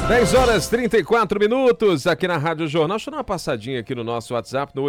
10 horas 34 minutos aqui na Rádio Jornal. Deixa eu dar uma passadinha aqui no nosso WhatsApp, no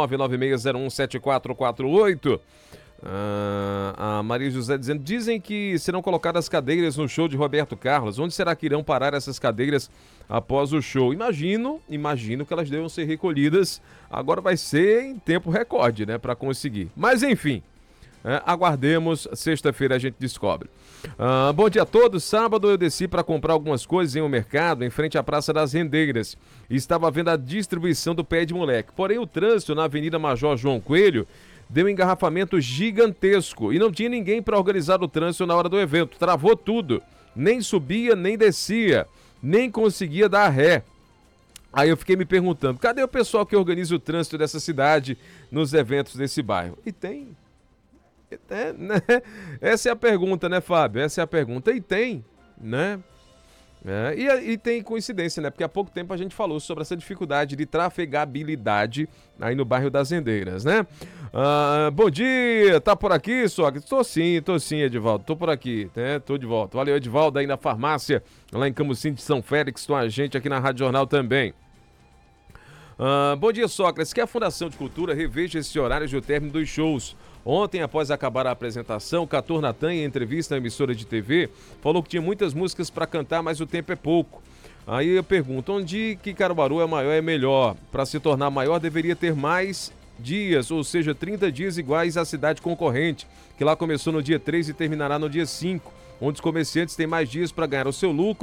81996017448. A Maria José dizendo: dizem que serão colocadas cadeiras no show de Roberto Carlos. Onde será que irão parar essas cadeiras após o show? Imagino que elas devam ser recolhidas. Agora vai ser em tempo recorde, né, para conseguir. Mas enfim, aguardemos, sexta-feira a gente descobre. Bom dia a todos. Sábado eu desci para comprar algumas coisas em um mercado em frente à Praça das Rendeiras e estava vendo a distribuição do pé de moleque. Porém, o trânsito na Avenida Major João Coelho deu um engarrafamento gigantesco e não tinha ninguém para organizar o trânsito na hora do evento. Travou tudo, nem subia, nem descia, nem conseguia dar ré. Aí eu fiquei me perguntando, cadê o pessoal que organiza o trânsito dessa cidade nos eventos desse bairro? E tem... né? Essa é a pergunta, né, Fábio? Essa é a pergunta. E tem, né? E tem coincidência, né? Porque há pouco tempo a gente falou sobre essa dificuldade de trafegabilidade aí no bairro das Rendeiras, né? Bom dia, tá por aqui, Sócrates? Tô sim, Edivaldo, tô por aqui, né? Tô de volta. Valeu, Edivaldo, aí na farmácia, lá em Camusim de São Félix, com a gente aqui na Rádio Jornal também. Bom dia, Sócrates. Que a Fundação de Cultura reveja esse horário de término dos shows. Ontem, após acabar a apresentação, Cator Natan, em entrevista à emissora de TV, falou que tinha muitas músicas para cantar, mas o tempo é pouco. Aí eu pergunto, onde que Caruaru é maior é melhor? Para se tornar maior, deveria ter mais dias, ou seja, 30 dias iguais à cidade concorrente, que lá começou no dia 3 e terminará no dia 5, onde os comerciantes têm mais dias para ganhar o seu lucro